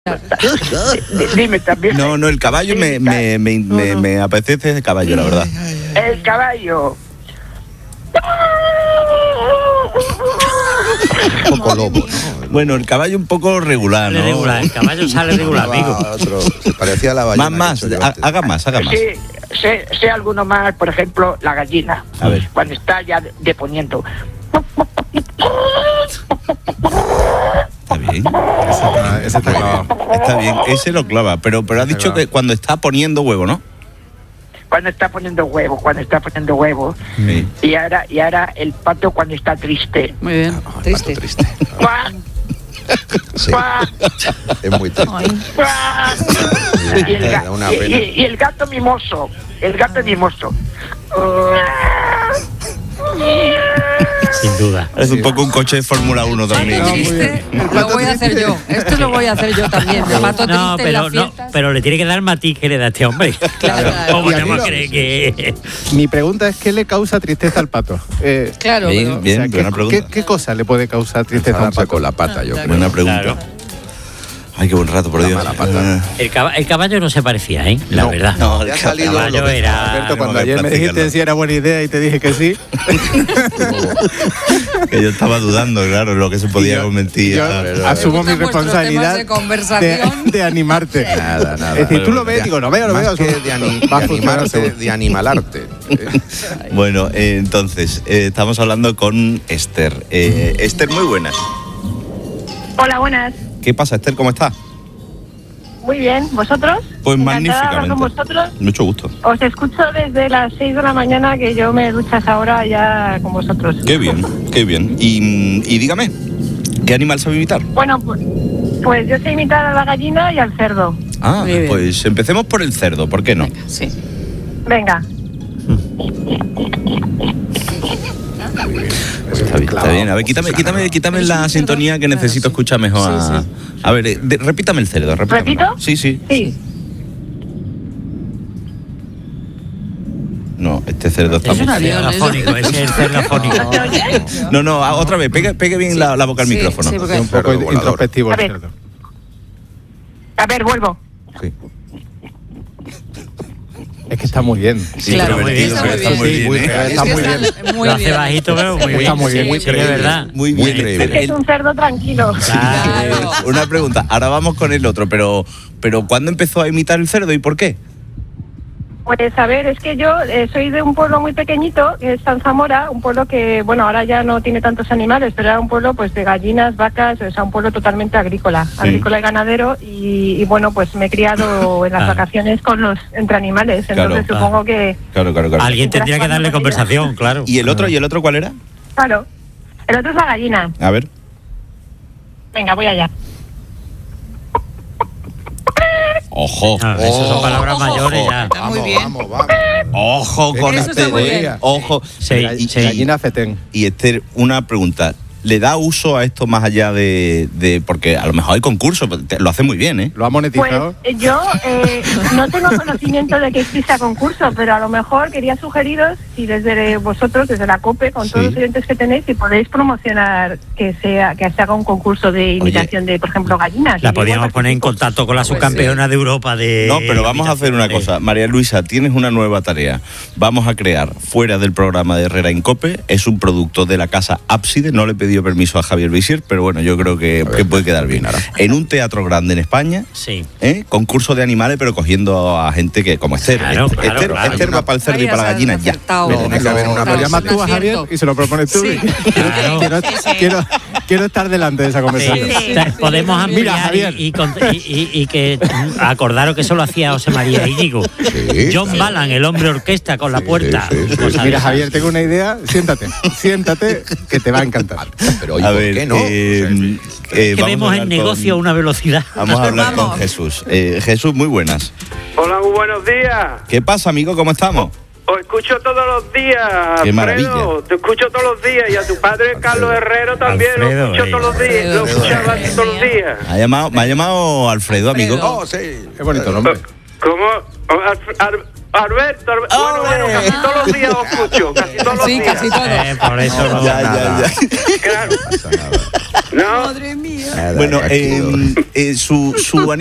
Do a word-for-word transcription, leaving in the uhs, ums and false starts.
Dime también. No, no, el caballo me, me, me, me, me apetece el caballo, la verdad. El caballo. Un poco lobo, ¿no? Bueno, el caballo un poco regular, ¿no? Regular, el caballo sale regular, amigo. Otro, se parecía a la ballena. Más, más, ha- haga más, haga más. Sí, sé, sé alguno más, por ejemplo, la gallina. A ver. Cuando está ya deponiendo. Está bien, Ah, ese está clavado. está bien, ese lo clava, pero, pero ha dicho que cuando está poniendo huevo, ¿no? Cuando está poniendo huevo, cuando está poniendo huevo. Sí. Y ahora, y ahora el pato cuando está triste. Muy bien, Ah, triste. pato triste. ¡Cuac! Sí, ¡Cuac! es muy triste. Ay. ¡Cuac! Y el, ga- Da una y- pena. y- y el gato mimoso, el gato mimoso. Sin duda. Es un poco un coche de Fórmula uno también. Pato triste, lo voy a hacer yo. Esto lo voy a hacer yo también. Pato No, triste en pero las no, fiestas. pero le tiene que dar el matiz que le da a este hombre. Claro. ¿Cómo Y a no mí me lo- cree que...? Mi pregunta es, ¿qué le causa tristeza al pato? Eh, Claro, Bien, pero- bien, o sea, ¿qué, buena pregunta. ¿qué, qué cosa le puede causar tristeza a un Enfadarse pato? con la pata, yo Ah, creo. Buena pregunta. Claro. Ay, qué buen rato, por La Dios. mala pata. Eh, El, caba- el caballo no se parecía, ¿eh? La No, verdad. no, Le ha el salido caballo lo que- era... Alberto, cuando no, ayer me practicarlo. dijiste si era buena idea y te dije que sí, Que yo estaba dudando, claro, lo que se podía yo- convertir. yo a- pero- asumo mi Me gustan vuestros responsabilidad temas de conversación. de, de animarte. Nada, nada. Es decir, tú lo ves, digo, lo veo, lo Más veo. que eso de, ani- va a de funcionar animarte, seguro. de animalarte. Eh, Bueno, eh, entonces, eh, estamos hablando con Esther. Eh, Esther, muy buenas. Hola, buenas. ¿Qué pasa, Esther? ¿Cómo estás? Muy bien, ¿vosotros? Pues Encantada de hablar magníficamente. con vosotros. Mucho gusto. Os escucho desde las seis de la mañana, que yo me duchas ahora ya con vosotros. Qué bien, qué bien. Y, y dígame, ¿qué animal sabe imitar? Bueno, pues, pues yo sé imitar a la gallina y al cerdo. Ah, Muy bien. pues empecemos por el cerdo, ¿por qué no? Venga, sí. Venga. Está bien, está bien. A ver, quítame, quítame, quítame la sintonía que necesito escuchar mejor. Sí, A, sí. a ver, eh, de- repítame el cerdo. repítamelo. ¿Repito? Sí, sí. Sí. No, este cerdo está Es muy... un avión, el eso. afónico, ese es el cerdo afónico. ¿No se oye? No, no, a- otra vez, pegue, pegue bien la, la boca al Sí, micrófono. sí, porque- Es un poco Cerdo volador. introspectivo el A ver. cerdo. A ver, vuelvo. Sí. Es que está muy bien. Sí, Claro, pero muy divertido, bien, pero está muy bien. muy Sí, bien. está muy bien. Muy Lo hace bien. bajito, pero muy bien. Está muy bien, muy Sí, de creíble. verdad. Muy Muy bien. creíble. Esther. Es El- un cerdo tranquilo. Claro. Una pregunta, ahora vamos con el otro, pero, pero ¿cuándo empezó a imitar el cerdo y por qué? Pues a ver, es que yo eh, soy de un pueblo muy pequeñito, que es San Zamora, un pueblo que, bueno, ahora ya no tiene tantos animales, pero era un pueblo pues de gallinas, vacas, o sea, un pueblo totalmente agrícola, agrícola y ganadero, y, y, bueno, pues me he criado en las Ah. vacaciones con los entre animales, entonces Claro. supongo que, Claro, claro, claro. Alguien tendría que darle conversación, claro. ¿Y el otro, y el otro cuál era? claro. El otro es la gallina. A ver. Venga, voy allá. Ojo. Ah, esas son palabras Ojo, mayores ojo. ya. Está muy Vamos, bien. vamos, vamos. Ojo con Eso este. está muy eh, bien. Ojo. Sí, y, sí. Gallina fetén. y Esther, una pregunta. ¿Le da uso a esto más allá de, de porque a lo mejor hay concursos, te- lo hace muy bien, ¿eh? ¿Lo ha Pues monetizado? eh, yo eh, no tengo conocimiento de que exista concurso, pero a lo mejor quería sugeriros si desde vosotros, desde la COPE, con todos Sí. los oyentes que tenéis, si podéis promocionar que sea que se haga un concurso de imitación de, por ejemplo, gallinas. La Y podíamos igual poner en participo. contacto con la subcampeona de Europa de... No, pero vamos a hacer una imitación de- cosa. María Luisa, tienes una nueva tarea. Vamos a crear, fuera del programa de Herrera en COPE, es un producto de la casa Ábside. No le he pedido permiso a Javier Visier, pero bueno, yo creo que, ver, que puede quedar bien. En un teatro grande en España, Sí. ¿eh? Concurso de animales, pero cogiendo a gente que como Esther. Claro, Esther, claro, Esther, claro. Esther va para el cerdo y para la Vaya, gallina, has ya. acertado. Me tiene que haber una Lo llamas tú a Javier acierto. y se lo propones tú. Sí. Claro. Quiero, quiero, quiero estar delante de esa conversación. O sea, podemos ampliar Mira, Javier. y, y con- y- y- y que mm, acordaros que eso lo hacía José María Íñigo. Sí, John claro. Ballan, el hombre orquesta con la Sí, puerta. sí, sí, Cosas Mira, de Javier, esas. tengo una idea. Siéntate, siéntate, que te va a encantar. Pero oye, A ¿por ver, qué no? eh, eh, Que vamos a vemos hablar el negocio a con- una velocidad. Vamos a hablar Vamos. con Jesús. Eh, Jesús, muy buenas. Hola, muy buenos días. ¿Qué pasa, amigo? ¿Cómo estamos? Os escucho todos los días, Qué Alfredo. maravilla. Te escucho todos los días. Y a tu padre, Carlos Herrero, también Alfredo, lo escucho eh. todos los días. Lo Alfredo, escuchaba Alfredo. todos los días. Me ha llamado, me ha llamado Alfredo, amigo. Alfredo. Oh, sí. Qué bonito nombre. ¿Cómo? Ar- Ar- Alberto, Alberto. Bueno, bueno, casi todos los días os escucho. Casi todos los Sí, días. casi todos. Eh, por eso no. Ya, ya, ya. Claro. No pasa nada. No. Madre mía. Nada, Bueno, tranquilo. eh, eh, su, su